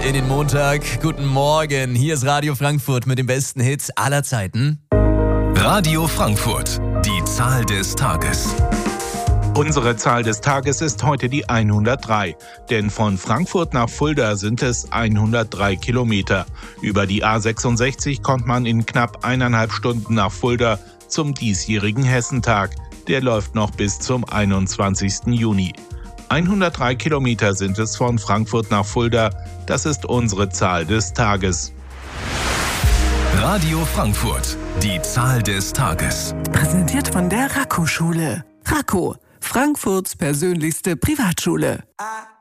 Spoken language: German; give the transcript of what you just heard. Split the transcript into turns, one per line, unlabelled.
in den Montag. Guten Morgen, hier ist Radio Frankfurt mit den besten Hits aller Zeiten.
Radio Frankfurt, die Zahl des Tages.
Unsere Zahl des Tages ist heute die 103, denn von Frankfurt nach Fulda sind es 103 Kilometer. Über die A66 kommt man in knapp 1,5 Stunden nach Fulda zum diesjährigen Hessentag. Der läuft noch bis zum 21. Juni. 103 Kilometer sind es von Frankfurt nach Fulda. Das ist unsere Zahl des Tages.
Radio Frankfurt, die Zahl des Tages.
Präsentiert von der Racco-Schule. Racco, Frankfurts persönlichste Privatschule.